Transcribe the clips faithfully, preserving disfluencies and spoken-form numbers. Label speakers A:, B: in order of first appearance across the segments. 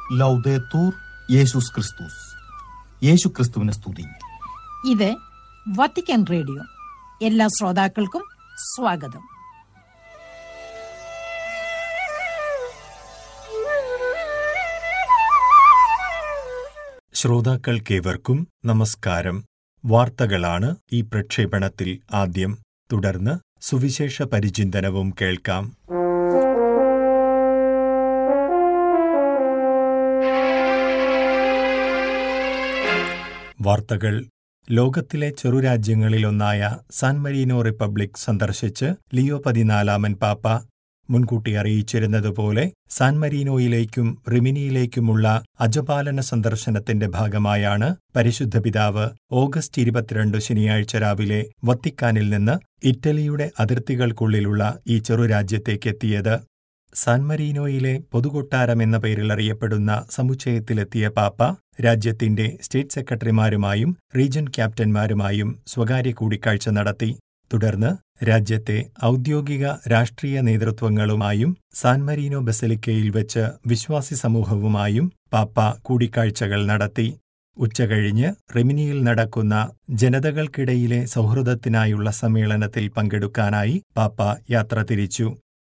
A: ലൗദേത്തൂർ യേശുസ് ക്രിസ്തുസ്. യേശു ക്രിസ്തുവിനെ സ്തുതി.
B: ഇത് വത്തിക്കാൻ റേഡിയോ. എല്ലാ ശ്രോതാക്കൾക്കും സ്വാഗതം.
C: ശ്രോതാക്കൾക്കേവർക്കും നമസ്കാരം. വാർത്തകളാണ് ഈ പ്രക്ഷേപണത്തിൽ ആദ്യം. തുടർന്ന് സുവിശേഷ പരിചിന്തനവും കേൾക്കാം. വാർത്തകൾ. ലോകത്തിലെ ചെറുരാജ്യങ്ങളിലൊന്നായ സാൻ മരീനോ റിപ്പബ്ലിക് സന്ദർശിച്ച് ലിയോ പതിനാലാമൻ പാപ്പ. മുൻകൂട്ടി അറിയിച്ചിരുന്നതുപോലെ സാൻ മരീനോയിലേക്കും റിമിനിയിലേക്കുമുള്ള അജപാലന സന്ദർശനത്തിന്റെ ഭാഗമായാണ് പരിശുദ്ധ പിതാവ് ഓഗസ്റ്റ് ഇരുപത്തിരണ്ട് ശനിയാഴ്ച രാവിലെ വത്തിക്കാനിൽ നിന്ന് ഇറ്റലിയുടെ അതിർത്തികൾക്കുള്ളിലുള്ള ഈ ചെറുരാജ്യത്തേക്കെത്തിയത്. സാൻ മരീനോയിലെ പൊതുകൊട്ടാരം എന്ന പേരിൽ അറിയപ്പെടുന്ന സമുച്ചയത്തിലെത്തിയ പാപ്പ രാജ്യത്തിന്റെ സ്റ്റേറ്റ് സെക്രട്ടറിമാരുമായും റീജൻ ക്യാപ്റ്റന്മാരുമായും സ്വകാര്യ കൂടിക്കാഴ്ച നടത്തി. തുടർന്ന് രാജ്യത്തെ ഔദ്യോഗിക രാഷ്ട്രീയ നേതൃത്വങ്ങളുമായും സാൻ മരീനോ ബസലിക്കയിൽ വെച്ച് വിശ്വാസി സമൂഹവുമായും പാപ്പ കൂടിക്കാഴ്ചകൾ നടത്തി. ഉച്ചകഴിഞ്ഞ് റിമിനിയിൽ നടക്കുന്ന ജനതകൾക്കിടയിലെ സൗഹൃദത്തിനായുള്ള സമ്മേളനത്തിൽ പങ്കെടുക്കാനായി പാപ്പ യാത്ര തിരിച്ചു.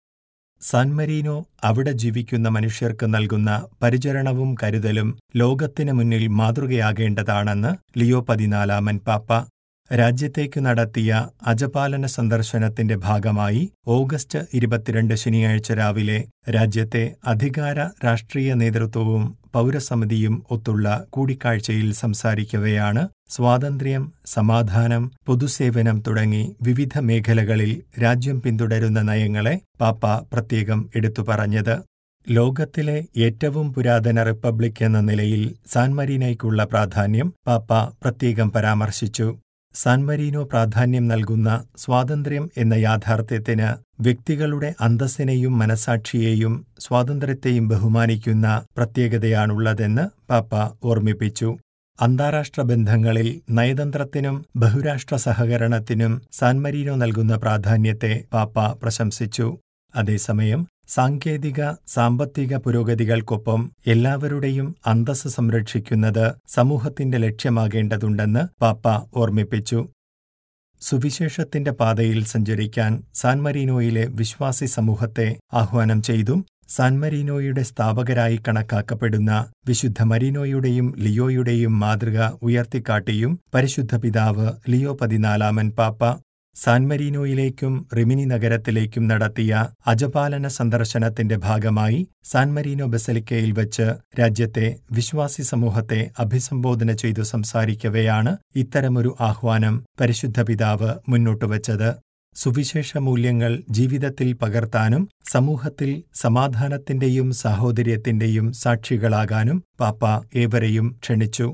C: സാൻ മരീനോ അവിടെ ജീവിക്കുന്ന മനുഷ്യർക്ക് നൽകുന്ന പരിചരണവും കരുതലും ലോകത്തിനു മുന്നിൽ മാതൃകയാകേണ്ടതാണെന്ന് ലിയോ പതിനാലാമൻ പാപ്പ. രാജ്യത്തേക്കു നടത്തിയ അജപാലന സന്ദർശനത്തിന്റെ ഭാഗമായി ഓഗസ്റ്റ് ഇരുപത്തിരണ്ട് ശനിയാഴ്ച രാവിലെ രാജ്യത്തെ അധികാര രാഷ്ട്രീയ നേതൃത്വവും പൗരസമിതിയും ഒത്തുള്ള കൂടിക്കാഴ്ചയിൽ സംസാരിക്കവെയാണ് സ്വാതന്ത്ര്യം, സമാധാനം, പൊതുസേവനം തുടങ്ങി വിവിധ മേഖലകളിൽ രാജ്യം പിന്തുടരുന്ന നയങ്ങളെ പാപ്പ പ്രത്യേകം എടുത്തുപറഞ്ഞത്. ലോകത്തിലെ ഏറ്റവും പുരാതന റിപ്പബ്ലിക് എന്ന നിലയിൽ സാൻ മരീനോയ്ക്കുള്ള പ്രാധാന്യം പാപ്പ പ്രത്യേകം പരാമർശിച്ചു. സാൻ മരീനോ പ്രാധാന്യം നൽകുന്ന സ്വാതന്ത്ര്യം എന്ന യാഥാർത്ഥ്യത്തിന് വ്യക്തികളുടെ അന്തസ്സിനെയും മനസാക്ഷിയെയും സ്വാതന്ത്ര്യത്തെയും ബഹുമാനിക്കുന്ന പ്രത്യേകതയാണുള്ളതെന്ന് പാപ്പ ഓർമ്മിപ്പിച്ചു. അന്താരാഷ്ട്ര ബന്ധങ്ങളിൽ നയതന്ത്രത്തിനും ബഹുരാഷ്ട്ര സഹകരണത്തിനും സാൻ മരീനോ നൽകുന്ന പ്രാധാന്യത്തെ പാപ്പ പ്രശംസിച്ചു. അതേസമയം സാങ്കേതിക സാമ്പത്തിക പുരോഗതികൾക്കൊപ്പം എല്ലാവരുടെയും അന്തസ്സ് സംരക്ഷിക്കുന്നത് സമൂഹത്തിന്റെ ലക്ഷ്യമാകേണ്ടതുണ്ടെന്ന് പാപ്പ ഓർമ്മിപ്പിച്ചു. സുവിശേഷത്തിന്റെ പാതയിൽ സഞ്ചരിക്കാൻ സാൻ മരീനോയിലെ വിശ്വാസി സമൂഹത്തെ ആഹ്വാനം ചെയ്തും സാൻ മരീനോയുടെ സ്ഥാപകരായി കണക്കാക്കപ്പെടുന്ന വിശുദ്ധ മരീനോയുടെയും ലിയോയുടെയും മാതൃക ഉയർത്തിക്കാട്ടിയും പരിശുദ്ധ പിതാവ് ലിയോ പതിനാലാമൻ പാപ്പ സാൻ മരീനോയിലേക്കും റിമിനി നഗരത്തിലേക്കും നടത്തിയ അജപാലന സന്ദർശനത്തിന്റെ ഭാഗമായി സാൻ മരീനോ ബസലിക്കയിൽ വച്ച് രാജ്യത്തെ വിശ്വാസി സമൂഹത്തെ അഭിസംബോധന ചെയ്തു സംസാരിക്കവെയാണ് ഇത്തരമൊരു ആഹ്വാനം പരിശുദ്ധ പിതാവ് മുന്നോട്ടുവച്ചത്. സുവിശേഷ മൂല്യങ്ങൾ ജീവിതത്തിൽ പകർത്താനും സമൂഹത്തിൽ സമാധാനത്തിന്റെയും സാഹോദര്യത്തിന്റെയും സാക്ഷികളാകാനും പാപ്പ ഏവരെയും ക്ഷണിച്ചു.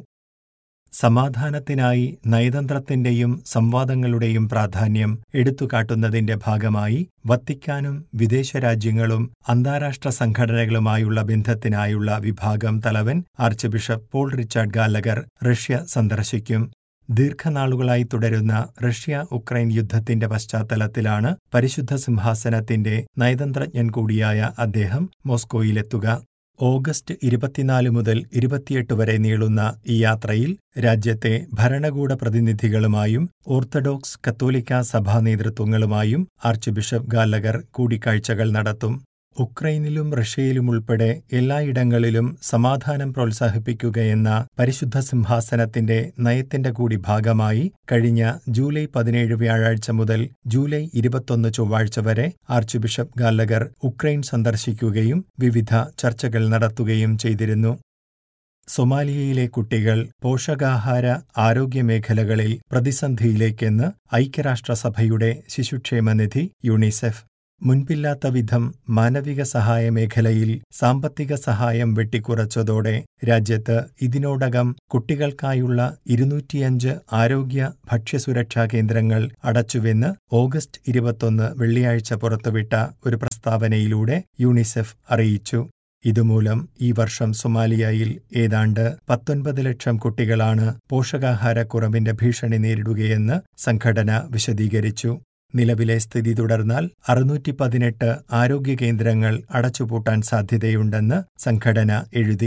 C: സമാധാനത്തിനായി നയതന്ത്രത്തിന്റെയും സംവാദങ്ങളുടെയും പ്രാധാന്യം എടുത്തുകാട്ടുന്നതിന്റെ ഭാഗമായി വത്തിക്കാനും വിദേശ രാജ്യങ്ങളും അന്താരാഷ്ട്ര സംഘടനകളുമായുള്ള ബന്ധത്തിനായുള്ള വിഭാഗം തലവൻ arch bishop Paul Richard Gallagher Russia സന്ദർശിക്കും. ദീർഘനാളുകളായി തുടരുന്ന റഷ്യ ഉക്രൈൻ യുദ്ധത്തിന്റെ പശ്ചാത്തലത്തിലാണ് പരിശുദ്ധ സിംഹാസനത്തിന്റെ നയതന്ത്രജ്ഞൻ കൂടിയായ അദ്ദേഹം മോസ്കോയിലെത്തുക. ഓഗസ്റ്റ് ഇരുപത്തിനാല് മുതൽ ഇരുപത്തിയെട്ട് വരെ നീളുന്ന ഈ യാത്രയിൽ രാജ്യത്തെ ഭരണകൂട പ്രതിനിധികളുമായും ഓർത്തഡോക്സ് കത്തോലിക്ക സഭാ നേതൃത്വങ്ങളുമായും ആർച്ച് ബിഷപ്പ് ഗാലഗർ കൂടിക്കാഴ്ചകൾ നടത്തും. ഉക്രൈനിലും റഷ്യയിലുമുൾപ്പെടെ എല്ലായിടങ്ങളിലും സമാധാനം പ്രോത്സാഹിപ്പിക്കുകയെന്ന പരിശുദ്ധ സിംഹാസനത്തിന്റെ നയത്തിന്റെ കൂടി ഭാഗമായി കഴിഞ്ഞ ജൂലൈ പതിനേഴ് വ്യാഴാഴ്ച മുതൽ ജൂലൈ ഇരുപത്തൊന്ന് ചൊവ്വാഴ്ച വരെ ആർച്ച് ബിഷപ്പ് ഗാലഗർ ഉക്രൈൻ സന്ദർശിക്കുകയും വിവിധ ചർച്ചകൾ നടത്തുകയും ചെയ്തിരുന്നു. സൊമാലിയയിലെ കുട്ടികൾ പോഷകാഹാര ആരോഗ്യ മേഖലകളിൽ പ്രതിസന്ധിയിലേക്കെന്ന് ഐക്യരാഷ്ട്രസഭയുടെ ശിശുക്ഷേമനിധി യൂണിസെഫ്. മുൻപില്ലാത്ത വിധം മാനവിക സഹായ മേഖലയിൽ സാമ്പത്തിക സഹായം വെട്ടിക്കുറച്ചതോടെ രാജ്യത്ത് ഇതിനോടകം കുട്ടികൾക്കായുള്ള ഇരുന്നൂറ്റിയഞ്ച് ആരോഗ്യ ഭക്ഷ്യസുരക്ഷാ കേന്ദ്രങ്ങൾ അടച്ചുവെന്ന് ഓഗസ്റ്റ് ഇരുപത്തൊന്ന് വെള്ളിയാഴ്ച പുറത്തുവിട്ട ഒരു പ്രസ്താവനയിലൂടെ യൂണിസെഫ് അറിയിച്ചു. ഇതുമൂലം ഈ വർഷം സൊമാലിയയിൽ ഏതാണ്ട് പത്തൊൻപത് ലക്ഷം കുട്ടികളാണ് പോഷകാഹാരക്കുറവിന്റെ ഭീഷണി നേരിടുകയെന്ന് സംഘടന വിശദീകരിച്ചു. നിലവിലെ സ്ഥിതി തുടർന്നാൽ അറുന്നൂറ്റി പതിനെട്ട് ആരോഗ്യ കേന്ദ്രങ്ങൾ അടച്ചുപൂട്ടാൻ സാധ്യതയുണ്ടെന്ന് സംഘടന എഴുതി.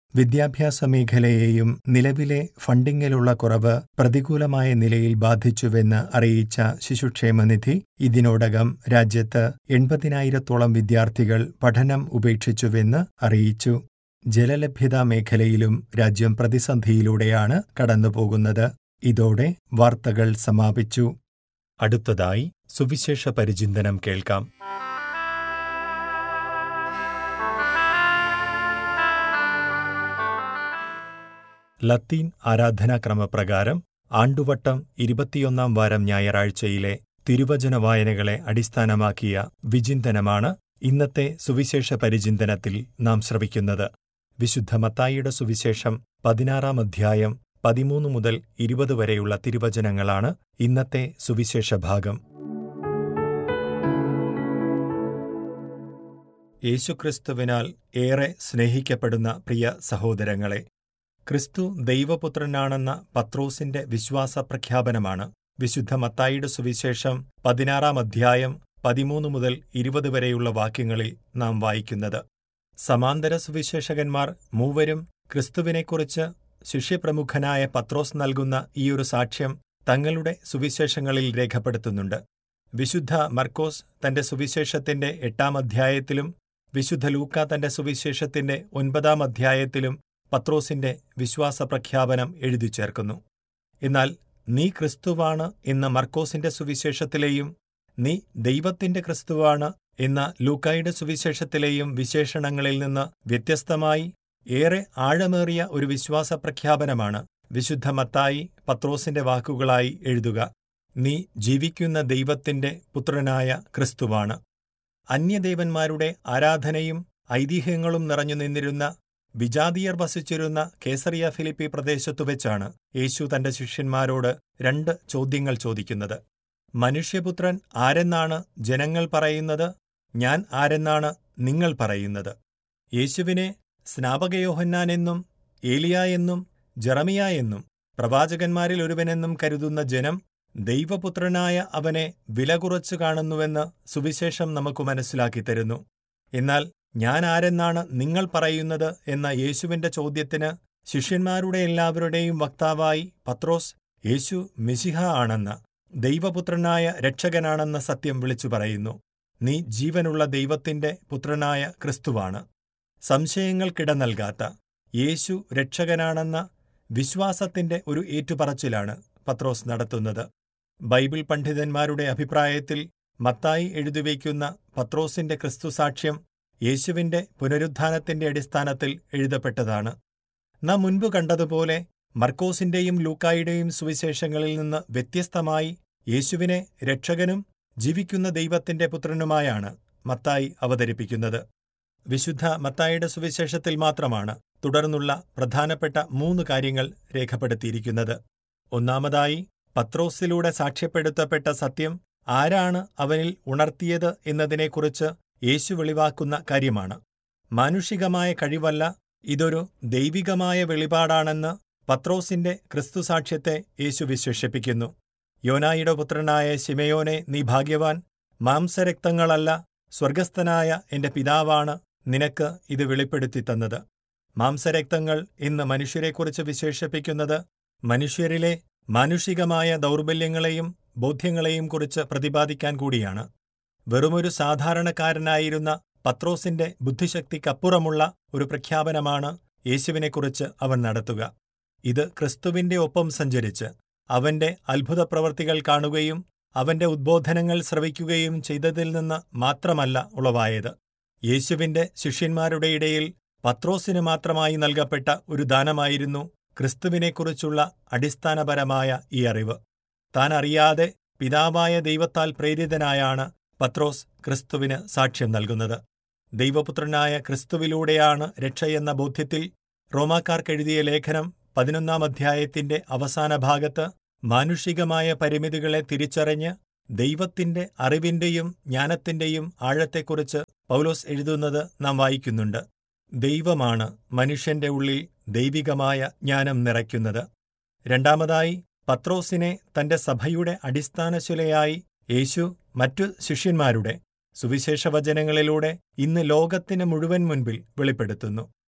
C: വിദ്യാഭ്യാസ മേഖലയെയും നിലവിലെ ഫണ്ടിങ്ങിലുള്ള കുറവ് പ്രതികൂലമായ നിലയിൽ ബാധിച്ചുവെന്ന് അറിയിച്ച ശിശുക്ഷേമനിധി ഇതിനോടകം രാജ്യത്ത് എൺപതിനായിരത്തോളം വിദ്യാർത്ഥികൾ പഠനം ഉപേക്ഷിച്ചുവെന്ന് അറിയിച്ചു. ജലലഭ്യതാ മേഖലയിലും രാജ്യം പ്രതിസന്ധിയിലൂടെയാണ് കടന്നുപോകുന്നത്. ഇതോടെ വാർത്തകൾ സമാപിച്ചു. അടുത്തതായി സുവിശേഷ പരിചിന്തനം കേൾക്കാം. ലത്തീൻ ആരാധനാക്രമപ്രകാരം ആണ്ടുവട്ടം ഇരുപത്തിയൊന്നാം വാരം ഞായറാഴ്ചയിലെ തിരുവചന വായനകളെ അടിസ്ഥാനമാക്കിയ വിചിന്തനമാണ് ഇന്നത്തെ സുവിശേഷ പരിചിന്തനത്തിൽ നാം ശ്രവിക്കുന്നത്. വിശുദ്ധ മത്തായിയുടെ സുവിശേഷം പതിനാറാം അധ്യായം പതിമൂന്ന് മുതൽ ഇരുപത് വരെയുള്ള തിരുവചനങ്ങളാണ് ഇന്നത്തെ സുവിശേഷ ഭാഗം. യേശുക്രിസ്തുവിനാൽ ഏറെ സ്നേഹിക്കപ്പെടുന്ന പ്രിയ സഹോദരങ്ങളെ, ക്രിസ്തു ദൈവപുത്രനാണെന്ന പത്രോസിന്റെ വിശ്വാസ പ്രഖ്യാപനമാണ് വിശുദ്ധ മത്തായിയുടെ സുവിശേഷം പതിനാറാം അധ്യായം പതിമൂന്ന് മുതൽ ഇരുപത് വരെയുള്ള വാക്യങ്ങളിൽ നാം വായിക്കുന്നത്. സമാന്തര സുവിശേഷകന്മാർ മൂവരും ക്രിസ്തുവിനെക്കുറിച്ച് ശിഷ്യപ്രമുഖനായ പത്രോസ് നൽകുന്ന ഈയൊരു സാക്ഷ്യം തങ്ങളുടെ സുവിശേഷങ്ങളിൽ രേഖപ്പെടുത്തുന്നുണ്ട്. വിശുദ്ധ മർക്കോസ് തന്റെ സുവിശേഷത്തിന്റെ എട്ടാം അധ്യായത്തിലും വിശുദ്ധ ലൂക്ക തന്റെ സുവിശേഷത്തിന്റെ ഒൻപതാം അധ്യായത്തിലും പത്രോസിന്റെ വിശ്വാസ പ്രഖ്യാപനം എഴുതി ചേർക്കുന്നു. എന്നാൽ നീ ക്രിസ്തുവാണ് എന്ന മർക്കോസിന്റെ സുവിശേഷത്തിലെയും നീ ദൈവത്തിന്റെ ക്രിസ്തുവാണ് എന്ന ലൂക്കായുടെ സുവിശേഷത്തിലെയും വിശേഷണങ്ങളിൽ നിന്ന് വ്യത്യസ്തമായി ഏറെ ആഴമേറിയ ഒരു വിശ്വാസ പ്രഖ്യാപനമാണ് വിശുദ്ധ മത്തായി പത്രോസിന്റെ വാക്കുകളായി എഴുതുക. നീ ജീവിക്കുന്ന ദൈവത്തിന്റെ പുത്രനായ ക്രിസ്തുവാണ്. അന്യദേവന്മാരുടെ ആരാധനയും ഐതിഹ്യങ്ങളും നിറഞ്ഞു നിന്നിരുന്ന വിജാതീയർ വസിച്ചിരുന്ന കേസറിയ ഫിലിപ്പി പ്രദേശത്തു വെച്ചാണ് യേശു തന്റെ ശിഷ്യന്മാരോട് രണ്ട് ചോദ്യങ്ങൾ ചോദിക്കുന്നത്. മനുഷ്യപുത്രൻ ആരെന്നാണ് ജനങ്ങൾ പറയുന്നത്? ഞാൻ ആരെന്നാണ് നിങ്ങൾ പറയുന്നത്? യേശുവിനെ സ്നാപകയോഹന്നാൻ എന്നും ഏലിയ എന്നും ജെറമിയ എന്നും പ്രവാചകന്മാരിൽ ഒരുവനെന്നും കരുതുന്ന ജനം ദൈവപുത്രനായ അവനെ വില കുറച്ചു കാണുന്നുവെന്ന് സുവിശേഷം നമുക്ക് മനസ്സിലാക്കി തരുന്നു. എന്നാൽ ഞാൻ ആരെന്നാണ് നിങ്ങൾ പറയുന്നത് എന്ന യേശുവിന്റെ ചോദ്യത്തിന് ശിഷ്യന്മാരുടെ എല്ലാവരുടെയും വക്താവായി പത്രോസ് യേശു മിശിഹ ആണെന്ന്, ദൈവപുത്രനായ രക്ഷകനാണെന്ന സത്യം വിളിച്ചു പറയുന്നു. നീ ജീവനുള്ള ദൈവത്തിന്റെ പുത്രനായ ക്രിസ്തുവാണ്. സംശയങ്ങൾക്കിട നൽകാത്ത യേശു രക്ഷകനാണെന്ന വിശ്വാസത്തിന്റെ ഒരു ഏറ്റുപറച്ചിലാണ് പത്രോസ് നടത്തുന്നത്. ബൈബിൾ പണ്ഡിതന്മാരുടെ അഭിപ്രായത്തിൽ മത്തായി എഴുതിവയ്ക്കുന്ന പത്രോസിന്റെ ക്രിസ്തുസാക്ഷ്യം യേശുവിന്റെ പുനരുത്ഥാനത്തിന്റെ അടിസ്ഥാനത്തിൽ എഴുതപ്പെട്ടതാണ്. നാം മുൻപ് കണ്ടതുപോലെ മർക്കോസിന്റെയും ലൂക്കായുടെയും സുവിശേഷങ്ങളിൽ നിന്ന് വ്യത്യസ്തമായി യേശുവിനെ രക്ഷകനും ജീവിക്കുന്ന ദൈവത്തിന്റെ പുത്രനുമായാണ് മത്തായി അവതരിപ്പിക്കുന്നത്. വിശുദ്ധ മത്തായിയുടെ സുവിശേഷത്തിൽ മാത്രമാണ് തുടർന്നുള്ള പ്രധാനപ്പെട്ട മൂന്ന് കാര്യങ്ങൾ രേഖപ്പെടുത്തിയിരിക്കുന്നത്. ഒന്നാമതായി, പത്രോസിലൂടെ സാക്ഷ്യപ്പെടുത്തപ്പെട്ട സത്യം ആരാണ് അവനിൽ ഉണർത്തിയത് എന്നതിനെക്കുറിച്ച് യേശു വെളിവാക്കുന്ന കാര്യമാണ്. മാനുഷികമായ കഴിവല്ല, ഇതൊരു ദൈവികമായ വെളിപാടാണെന്ന് പത്രോസിന്റെ ക്രിസ്തുസാക്ഷ്യത്തെ യേശു വിശേഷിപ്പിക്കുന്നു. യോനായുടെ പുത്രനായ ശിമയോനെ, നീ ഭാഗ്യവാൻ. മാംസരക്തങ്ങളല്ല, സ്വർഗസ്ഥനായ എന്റെ പിതാവാണ് നിനക്ക് ഇത് വെളിപ്പെടുത്തി തന്നത്. മാംസരക്തങ്ങൾ എന്ന് മനുഷ്യരെക്കുറിച്ച് വിശേഷിപ്പിക്കുന്നത് മനുഷ്യരിലെ മാനുഷികമായ ദൗർബല്യങ്ങളെയും ബോധ്യങ്ങളെയും കുറിച്ച് പ്രതിപാദിക്കാൻ കൂടിയാണ്. വെറുമൊരു സാധാരണക്കാരനായിരുന്ന പത്രോസിന്റെ ബുദ്ധിശക്തിക്കപ്പുറമുള്ള ഒരു പ്രഖ്യാപനമാണ് യേശുവിനെക്കുറിച്ച് അവൻ നടത്തുക. ഇത് ക്രിസ്തുവിന്റെ ഒപ്പം സഞ്ചരിച്ച് അവന്റെ അത്ഭുതപ്രവർത്തികൾ കാണുകയും അവന്റെ ഉദ്ബോധനങ്ങൾ ശ്രവിക്കുകയും ചെയ്തതിൽ നിന്ന് മാത്രമല്ല ഉളവായത്. യേശുവിന്റെ ശിഷ്യന്മാരുടെ ഇടയിൽ പത്രോസിന് മാത്രമായി നൽകപ്പെട്ട ഒരു ദാനമായിരുന്നു ക്രിസ്തുവിനെക്കുറിച്ചുള്ള അടിസ്ഥാനപരമായ ഈ അറിവ്. താൻ അറിയാതെ പിതാവായ ദൈവത്താൽ പ്രേരിതനായാണ് പത്രോസ് ക്രിസ്തുവിന് സാക്ഷ്യം നൽകുന്നത്. ദൈവപുത്രനായ ക്രിസ്തുവിലൂടെയാണ് രക്ഷയെന്ന ബോധ്യത്തിൽ റോമാക്കാർക്കെഴുതിയ ലേഖനം പതിനൊന്നാം അധ്യായത്തിന്റെ അവസാന ഭാഗത്ത് മാനുഷികമായ പരിമിതികളെ തിരിച്ചറിഞ്ഞ് ദൈവത്തിന്റെ അറിവിന്റെയും ജ്ഞാനത്തിന്റെയും ആഴത്തെക്കുറിച്ച് പൗലോസ് എഴുതുന്നത് നാം വായിക്കുന്നുണ്ട്. ദൈവമാണ് മനുഷ്യന്റെ ഉള്ളിൽ ദൈവികമായ ജ്ഞാനം നിറയ്ക്കുന്നത്. രണ്ടാമതായി, പത്രോസിനെ തന്റെ സഭയുടെ അടിസ്ഥാനശിലയായി യേശു മറ്റു ശിഷ്യന്മാരുടെ സുവിശേഷവചനങ്ങളിലൂടെ ഇന്ന് ലോകത്തിന് മുഴുവൻ മുൻപിൽ വെളിപ്പെടുത്തുന്നു.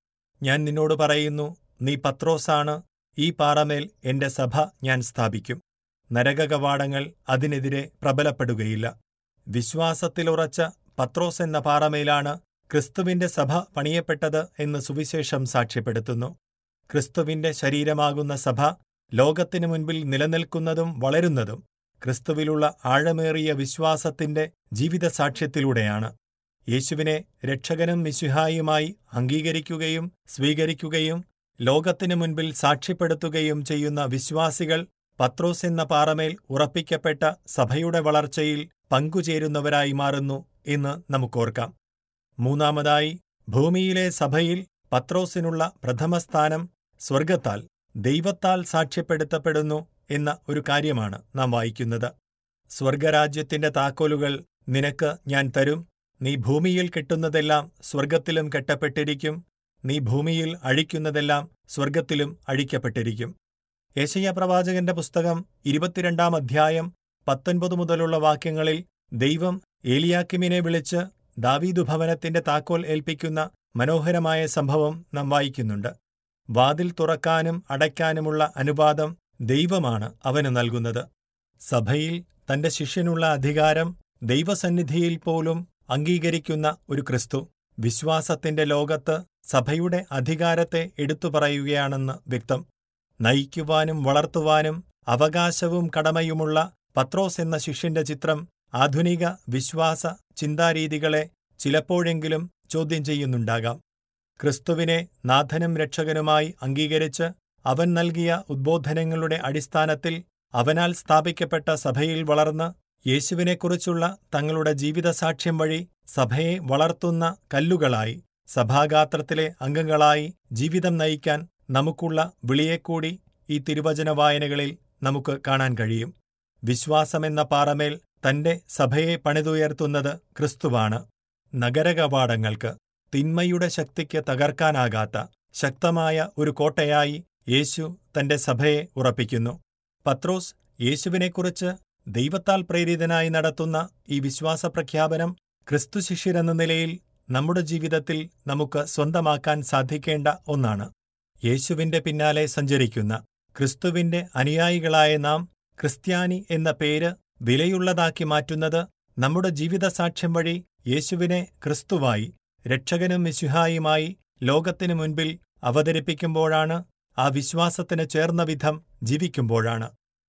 C: ഞാൻ നിന്നോട് പറയുന്നു, നീ പത്രോസാണ്, ഈ പാറമേൽ എന്റെ സഭ ഞാൻ സ്ഥാപിക്കും. നരകകവാടങ്ങൾ അതിനെതിരെ പ്രബലപ്പെടുകയില്ല. വിശ്വാസത്തിലുറച്ച പത്രോസ് എന്ന പാറമേലാണ് ക്രിസ്തുവിന്റെ സഭ പണിയപ്പെട്ടത് എന്ന് സുവിശേഷം സാക്ഷ്യപ്പെടുത്തുന്നു. ക്രിസ്തുവിന്റെ ശരീരമാകുന്ന സഭ ലോകത്തിനു മുൻപിൽ നിലനിൽക്കുന്നതും വളരുന്നതും ക്രിസ്തുവിലുള്ള ആഴമേറിയ വിശ്വാസത്തിന്റെ ജീവിതസാക്ഷ്യത്തിലൂടെയാണ്. യേശുവിനെ രക്ഷകനും മിശിഹായുമായി അംഗീകരിക്കുകയും സ്വീകരിക്കുകയും ലോകത്തിനു മുൻപിൽ സാക്ഷ്യപ്പെടുത്തുകയും ചെയ്യുന്ന വിശ്വാസികൾ പത്രോസ് എന്ന പാറമേൽ ഉറപ്പിക്കപ്പെട്ട സഭയുടെ വളർച്ചയിൽ പങ്കുചേരുന്നവരായി മാറുന്നു എന്ന് നമുക്കോർക്കാം. മൂന്നാമതായി, ഭൂമിയിലെ സഭയിൽ പത്രോസിനുള്ള പ്രഥമസ്ഥാനം സ്വർഗത്താൽ, ദൈവത്താൽ സാക്ഷ്യപ്പെടുത്തപ്പെടുന്നു എന്ന ഒരു കാര്യമാണ് നാം വായിക്കുന്നത്. സ്വർഗരാജ്യത്തിന്റെ താക്കോലുകൾ നിനക്ക് ഞാൻ തരും. നീ ഭൂമിയിൽ കെട്ടുന്നതെല്ലാം സ്വർഗത്തിലും കെട്ടപ്പെട്ടിരിക്കും. നീ ഭൂമിയിൽ അഴിക്കുന്നതെല്ലാം സ്വർഗത്തിലും അഴിക്കപ്പെട്ടിരിക്കും. യെശയ്യാ പ്രവാചകന്റെ പുസ്തകം ഇരുപത്തിരണ്ടാം അധ്യായം പത്തൊൻപത് മുതലുള്ള വാക്യങ്ങളിൽ ദൈവം ഏലിയാക്കിമിനെ വിളിച്ച് ദാവീദു ഭവനത്തിന്റെ താക്കോൽ ഏൽപ്പിക്കുന്ന മനോഹരമായ സംഭവം നാം വായിക്കുന്നുണ്ട്. വാതിൽ തുറക്കാനും അടയ്ക്കാനുമുള്ള അനുവാദം ദൈവമാണ് അവന് നൽകുന്നത്. സഭയിൽ തന്റെ ശിഷ്യനുള്ള അധികാരം ദൈവസന്നിധിയിൽ പോലും അംഗീകരിക്കുന്ന ഒരു ക്രിസ്തു വിശ്വാസത്തിന്റെ ലോകത്ത് സഭയുടെ അധികാരത്തെ എടുത്തുപറയുകയാണെന്ന് വ്യക്തം. നയിക്കുവാനും വളർത്തുവാനും അവകാശവും കടമയുമുള്ള പത്രോസ് എന്ന ശിഷ്യന്റെ ചിത്രം ആധുനിക വിശ്വാസ ചിന്താരീതികളെ ചിലപ്പോഴെങ്കിലും ചോദ്യം ചെയ്യുന്നുണ്ടാകാം. ക്രിസ്തുവിനെ നാഥനും രക്ഷകനുമായി അംഗീകരിച്ച് അവൻ നൽകിയ ഉദ്ബോധനങ്ങളുടെ അടിസ്ഥാനത്തിൽ അവനാൽ സ്ഥാപിക്കപ്പെട്ട സഭയിൽ വളർന്ന് യേശുവിനെക്കുറിച്ചുള്ള തങ്ങളുടെ ജീവിതസാക്ഷ്യം വഴി സഭയെ വളർത്തുന്ന കല്ലുകളായി, സഭാഗാത്രത്തിലെ അംഗങ്ങളായി ജീവിതം നയിക്കാൻ നമുക്കുള്ള വിളിയെക്കൂടി ഈ തിരുവചന വായനകളിൽ നമുക്ക് കാണാൻ കഴിയും. വിശ്വാസമെന്ന പാറമേൽ തന്റെ സഭയെ പണിതുയർത്തുന്നത് ക്രിസ്തുവാണ്. നഗരകവാടങ്ങൾക്ക്, തിന്മയുടെ ശക്തിക്ക് തകർക്കാനാകാത്ത ശക്തമായ ഒരു കോട്ടയായി യേശു തന്റെ സഭയെ ഉറപ്പിക്കുന്നു. പത്രോസ് യേശുവിനെക്കുറിച്ച് ദൈവത്താൽ പ്രേരിതനായി നടത്തുന്ന ഈ വിശ്വാസപ്രഖ്യാപനം ക്രിസ്തുശിഷ്യരെന്ന നിലയിൽ നമ്മുടെ ജീവിതത്തിൽ നമുക്ക് സ്വന്തമാക്കാൻ സാധിക്കേണ്ട ഒന്നാണ്. യേശുവിന്റെ പിന്നാലെ സഞ്ചരിക്കുന്ന ക്രിസ്തുവിന്റെ അനുയായികളായ നാം ക്രിസ്ത്യാനി എന്ന പേര് വിലയുള്ളതാക്കി മാറ്റുന്നത് നമ്മുടെ ജീവിതസാക്ഷ്യം വഴി യേശുവിനെ ക്രിസ്തുവായി, രക്ഷകനും മിശിഹായുമായി ലോകത്തിനു മുൻപിൽ അവതരിപ്പിക്കുമ്പോഴാണ്. ആ വിശ്വാസത്തിന് ചേർന്ന വിധം ജീവിക്കുമ്പോഴാണ്.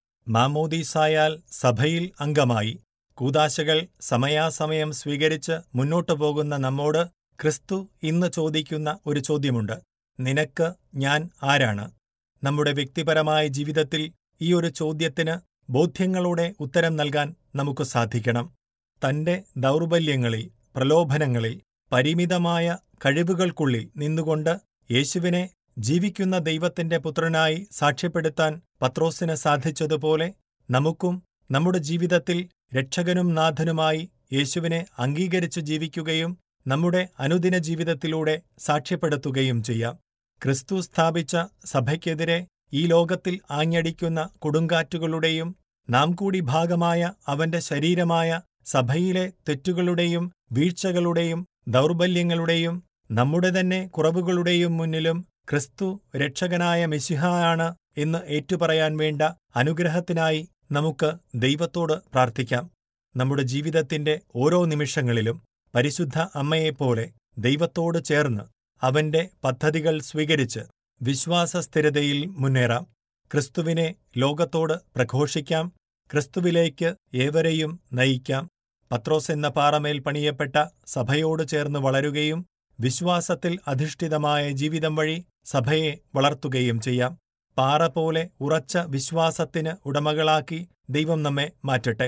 C: മാമോദീസായാൽ സഭയിൽ അംഗമായി കൂദാശകൾ സമയാസമയം സ്വീകരിച്ച് മുന്നോട്ടു പോകുന്ന നമ്മോട് ക്രിസ്തു ഇന്ന് ചോദിക്കുന്ന ഒരു ചോദ്യമുണ്ട്: നിനക്ക് ഞാൻ ആരാണ്? നമ്മുടെ വ്യക്തിപരമായ ജീവിതത്തിൽ ഈ ഒരു ചോദ്യത്തിന് ബോധ്യങ്ങളോടെ ഉത്തരം നൽകാൻ നമുക്ക് സാധിക്കണം. തന്റെ ദൗർബല്യങ്ങളിൽ, പ്രലോഭനങ്ങളിൽ, പരിമിതമായ കഴിവുകൾക്കുള്ളിൽ നിന്നുകൊണ്ട് യേശുവിനെ ജീവിക്കുന്ന ദൈവത്തിന്റെ പുത്രനായി സാക്ഷ്യപ്പെടുത്താൻ പത്രോസിന് സാധിച്ചതുപോലെ നമുക്കും നമ്മുടെ ജീവിതത്തിൽ രക്ഷകനും നാഥനുമായി യേശുവിനെ അംഗീകരിച്ചു ജീവിക്കുകയും നമ്മുടെ അനുദിന ജീവിതത്തിലൂടെ സാക്ഷ്യപ്പെടുത്തുകയും ചെയ്യാം. ക്രിസ്തു സ്ഥാപിച്ച സഭയ്ക്കെതിരെ ഈ ലോകത്തിൽ ആഞ്ഞടിക്കുന്ന കൊടുങ്കാറ്റുകളുടെയും നാം കൂടി ഭാഗമായ അവന്റെ ശരീരമായ സഭയിലെ തെറ്റുകളുടെയും വീഴ്ചകളുടെയും ദൗർബല്യങ്ങളുടെയും നമ്മുടെ തന്നെ കുറവുകളുടെയും മുന്നിലും ക്രിസ്തു രക്ഷകനായ മിശിഹായാണ് എന്ന് ഏറ്റുപറയാൻ വേണ്ട അനുഗ്രഹത്തിനായി നമുക്ക് ദൈവത്തോട് പ്രാർത്ഥിക്കാം. നമ്മുടെ ജീവിതത്തിന്റെ ഓരോ നിമിഷങ്ങളിലും പരിശുദ്ധ അമ്മയെപ്പോലെ ദൈവത്തോട് ചേർന്ന് അവന്റെ പദ്ധതികൾ സ്വീകരിച്ച് വിശ്വാസസ്ഥിരതയിൽ മുന്നേറാം. ക്രിസ്തുവിനെ ലോകത്തോട് പ്രഘോഷിക്കാം. ക്രിസ്തുവിലേക്ക് ഏവരെയും നയിക്കാം. പത്രോസ് എന്ന പാറമേൽ പണിയപ്പെട്ട സഭയോട് ചേർന്ന് വളരുകയും വിശ്വാസത്തിൽ അധിഷ്ഠിതമായ ജീവിതം വഴി സഭയെ വളർത്തുകയും ചെയ്യാം. പാറ പോലെ ഉറച്ച വിശ്വാസത്തിന് ഉടമകളാക്കി ദൈവം നമ്മെ മാറ്റട്ടെ.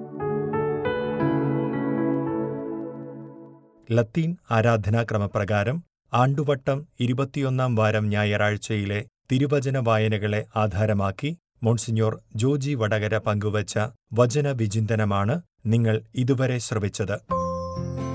C: ലത്തീൻ ആരാധനാക്രമപ്രകാരം ആണ്ടുവട്ടം ഇരുപത്തിയൊന്നാം വാരം ഞായറാഴ്ചയിലെ തിരുവചന വായനകളെ ആധാരമാക്കി മോൺസിഞ്ഞോർ ജോജി വടകര പങ്കുവച്ച വചനവിചിന്തനമാണ് നിങ്ങൾ ഇതുവരെ ശ്രവിച്ചത്.